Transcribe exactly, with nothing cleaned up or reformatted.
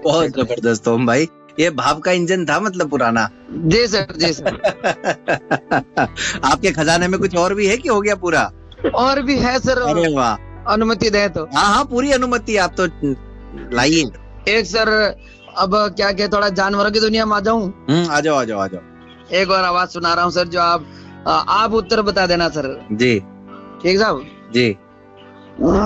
बहुत जबरदस्त ओम भाई, ये भाव का इंजन था मतलब पुराना। जी सर, जी सर। आपके खजाने में कुछ और भी है कि हो गया पूरा? और भी है सर। अरे वाह, अनुमति दे तो। हाँ हाँ पूरी अनुमति, आप तो लाइए। एक सर, अब क्या क्या थोड़ा जानवरों की दुनिया में आ जाऊं। हम्म, आ जाओ आ जाओ आ जाओ। एक और आवाज सुना रहा हूँ सर, जो आप आप उत्तर बता देना सर। जी ठीक साहब जी।